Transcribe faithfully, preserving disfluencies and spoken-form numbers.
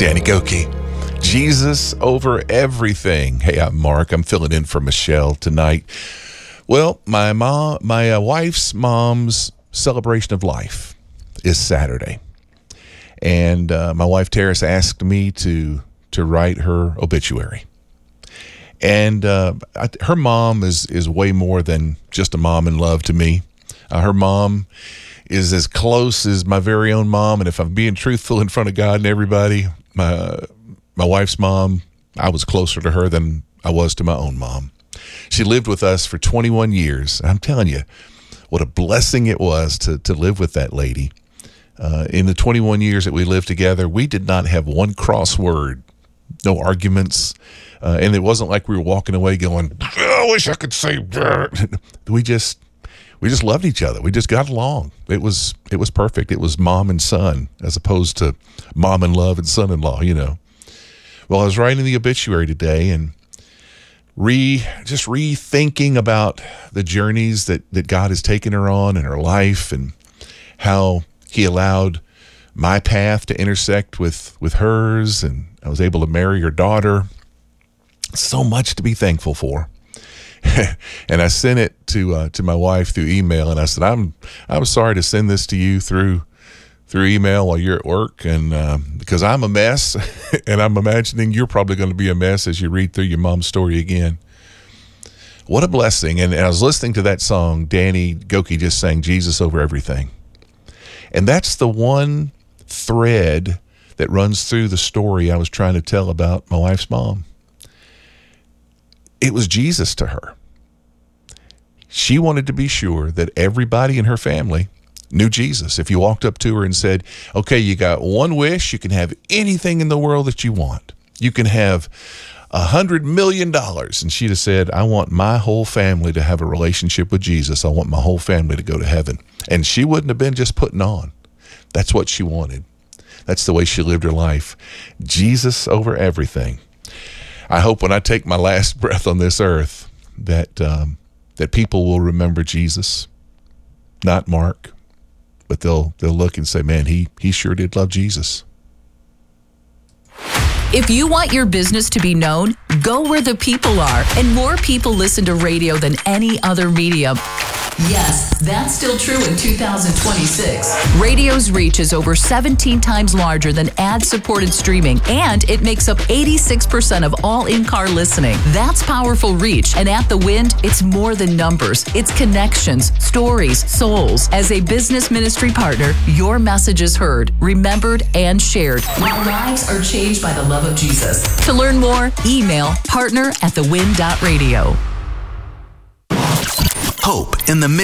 Danny Gokey. Jesus over everything. Hey, I'm Mark. I'm filling in for Michelle tonight. Well, my mom, my uh, wife's mom's celebration of life is Saturday, and uh, my wife Terrace asked me to to write her obituary. And uh, I, her mom is is way more than just a mom in love to me. Uh, her mom is as close as my very own mom, and if I'm being truthful in front of God and everybody, my my wife's mom, I was closer to her than I was to my own mom. She lived with us for twenty-one years. I'm telling you, what a blessing it was to to live with that lady. Uh, in the twenty-one years that we lived together, we did not have one crossword, no arguments, uh, and it wasn't like we were walking away going, oh, I wish I could say that. We just we just loved each other. We just got along. It was it was perfect. It was mom and son as opposed to mom and love and son-in-law, you know. Well, I was writing the obituary today and re just rethinking about the journeys that, that God has taken her on in her life and how he allowed my path to intersect with, with hers, and I was able to marry her daughter. So much to be thankful for. And I sent it to uh, to my wife through email, and I said, I'm I'm sorry to send this to you through through email while you're at work, and uh, because I'm a mess, and I'm imagining you're probably going to be a mess as you read through your mom's story again. What a blessing. And I was listening to that song, Danny Gokey just sang Jesus over everything. And that's the one thread that runs through the story I was trying to tell about my wife's mom. It was Jesus to her. She wanted to be sure that everybody in her family knew Jesus. If you walked up to her and said, okay, you got one wish, you can have anything in the world that you want. You can have a hundred million dollars. And she'd have said, I want my whole family to have a relationship with Jesus. I want my whole family to go to heaven. And she wouldn't have been just putting on. That's what she wanted. That's the way she lived her life. Jesus over everything. I hope when I take my last breath on this earth that um, that people will remember Jesus, not Mark, but they'll they'll look and say, man, he he sure did love Jesus. If you want your business to be known, go where the people are. And more people listen to radio than any other medium. Yes, that's still true in two thousand twenty-six. Radio's reach is over seventeen times larger than ad-supported streaming, and it makes up eighty-six percent of all in-car listening. That's powerful reach, and at The Wind, it's more than numbers. It's connections, stories, souls. As a business ministry partner, your message is heard, remembered, and shared, while lives are changed by the love of Jesus. To learn more, email partner at the wind dot radio. Hope in the